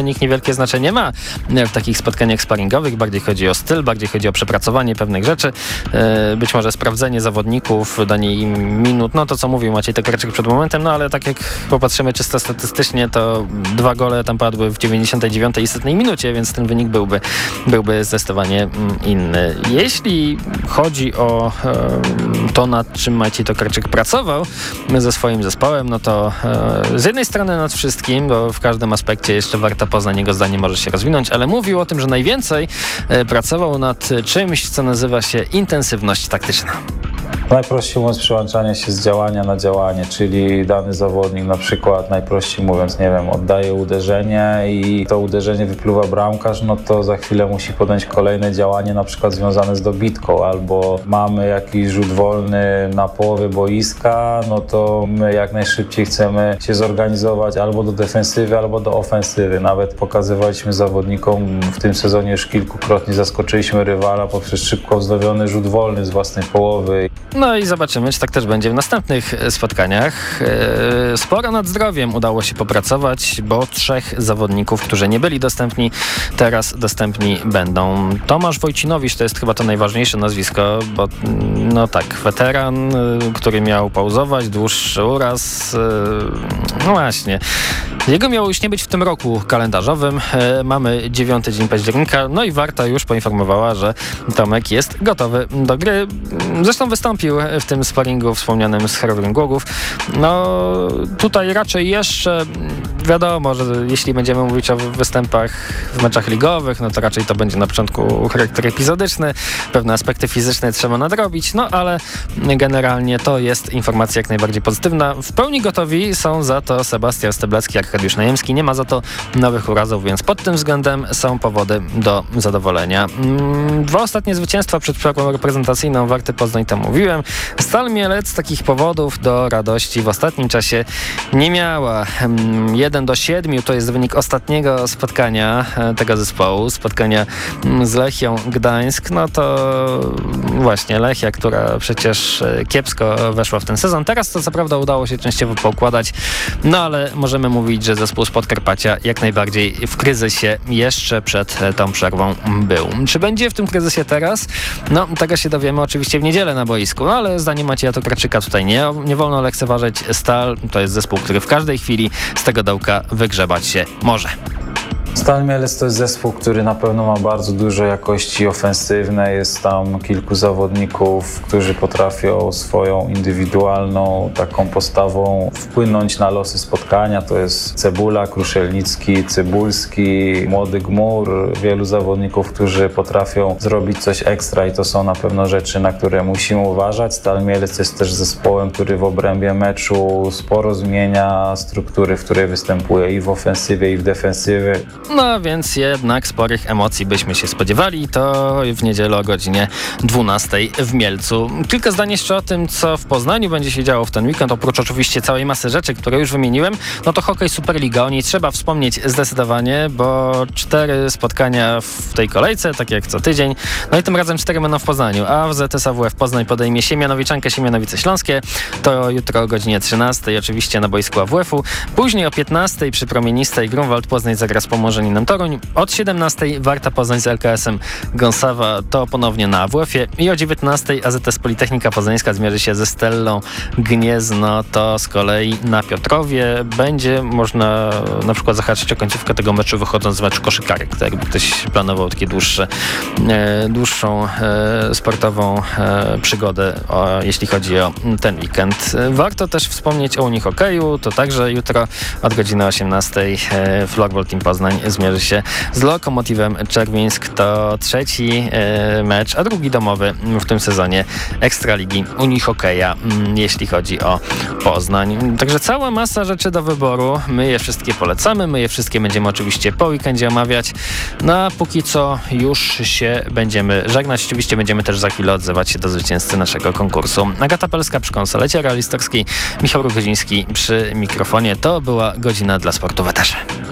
Nikt niewielkie znaczenie ma w takich spotkaniach sparingowych. Bardziej chodzi o styl, bardziej chodzi o przepracowanie pewnych rzeczy. Być może sprawdzenie zawodników, danie im minut. No to co mówił Maciej Tokarczyk przed momentem, no ale tak jak popatrzymy czysto statystycznie, to 2 gole tam padły w 99 i 100 minucie, więc ten wynik byłby zdecydowanie inny. Jeśli chodzi o to, nad czym Maciej Tokarczyk pracował ze swoim zespołem, no to z jednej strony nad wszystkim, bo w każdym aspekcie jeszcze Warta Poznań jego zdanie może się rozwinąć, ale mówił o tym, że najwięcej pracował nad czymś, co nazywa się intensywność taktyczna. Najprościej mówiąc, przełączanie się z działania na działanie, czyli dany zawodnik na przykład, najprościej mówiąc, nie wiem, oddaje uderzenie i to uderzenie wypluwa bramkarz, no to za chwilę musi podjąć kolejne działanie, na przykład związane z dobitką, albo mamy jakiś rzut wolny na połowie boiska, no to my jak najszybciej chcemy się zorganizować albo do defensywy, albo do ofensywy. Nawet pokazywaliśmy zawodnikom w tym sezonie już kilkukrotnie, zaskoczyliśmy rywala poprzez szybko wznowiony rzut wolny z własnej połowy. No i zobaczymy, czy tak też będzie w następnych spotkaniach. Sporo nad zdrowiem udało się popracować, bo 3 zawodników, którzy nie byli dostępni, teraz dostępni będą. Tomasz Wojcinowicz to jest chyba to najważniejsze nazwisko, bo no tak, weteran, który miał pauzować, dłuższy uraz. No właśnie. Jego miało już nie być w tym roku kalendarzowym. Mamy 9 dzień października, no i Warta już poinformowała, że Tomek jest gotowy do gry. Zresztą wystąpił w tym sparingu wspomnianym z Herobrym Głogów. No tutaj raczej jeszcze wiadomo, że jeśli będziemy mówić o występach w meczach ligowych, no to raczej to będzie na początku charakter epizodyczny. Pewne aspekty fizyczne trzeba nadrobić, no ale generalnie to jest informacja jak najbardziej pozytywna. W pełni gotowi są za to Sebastian Steblecki, Arkadiusz Najemski. Nie ma za to nowych urazów, więc pod tym względem są powody do zadowolenia. 2 ostatnie zwycięstwa przed przerwą reprezentacyjną Warty Poznań, to mówiłem. Stal Mielec takich powodów do radości w ostatnim czasie nie miała. 1-7 to jest wynik ostatniego spotkania tego zespołu, spotkania z Lechią Gdańsk. No to właśnie Lechia, która przecież kiepsko weszła w ten sezon. Teraz to co prawda udało się częściowo poukładać, no ale możemy mówić, że zespół z Podkarpacia jak najbardziej w kryzysie jeszcze przed tą przerwą był. Czy będzie w tym kryzysie teraz? No tego się dowiemy oczywiście w niedzielę na boisku, no ale zdaniem Macieja Tokarczyka tutaj nie wolno lekceważyć. Stal to jest zespół, który w każdej chwili z tego dołka wygrzebać się może. Stal Mielec to jest zespół, który na pewno ma bardzo dużo jakości ofensywnej. Jest tam kilku zawodników, którzy potrafią swoją indywidualną taką postawą wpłynąć na losy spotkania. To jest Cebula, Kruszelnicki, Cybulski, Młody Gmur. Wielu zawodników, którzy potrafią zrobić coś ekstra i to są na pewno rzeczy, na które musimy uważać. Stal Mielec jest też zespołem, który w obrębie meczu sporo zmienia struktury, w której występuje i w ofensywie, i w defensywie. No więc jednak sporych emocji byśmy się spodziewali. To w niedzielę o godzinie 12 w Mielcu. Kilka zdań jeszcze o tym, co w Poznaniu będzie się działo w ten weekend. Oprócz oczywiście całej masy rzeczy, które już wymieniłem, no to hokej Superliga. O niej trzeba wspomnieć zdecydowanie, bo 4 spotkania w tej kolejce, tak jak co tydzień. No i tym razem 4 będą w Poznaniu. AWZS AWF Poznań podejmie Siemianowiczankę Siemianowice Śląskie. To jutro o godzinie 13 oczywiście na boisku AWF-u. Później o 15 przy Promienistej Grunwald Poznań zagra z Pomorzeninem Toruń. Od 17 Warta Poznań z LKS-em Gąsawa, to ponownie na AWF-ie. I o 19 AZS Politechnika Poznańska zmierzy się ze Stellą Gniezno. To z kolei na Piotrowie. Będzie można na przykład zahaczyć o końcówkę tego meczu, wychodząc z meczu koszykarek. Tak jakby ktoś planował takie dłuższą sportową przygodę, jeśli chodzi o ten weekend. Warto też wspomnieć o unihokeju. To także jutro od godziny 18 Floorball Team Poznań zmierzy się z Lokomotywem Czerwińsk. To 3. mecz, a 2. domowy w tym sezonie Ekstraligi unihokeja, jeśli chodzi o Poznań. Także cała masa rzeczy do wyboru. My je wszystkie polecamy, my je wszystkie będziemy oczywiście po weekendzie omawiać. No a póki co już się będziemy żegnać. Oczywiście będziemy też za chwilę odzywać się do zwycięzcy naszego konkursu. Agata Pelska przy konsolecie realisterskiej, Michał Rogoziński przy mikrofonie. To była godzina dla sportu w eterze.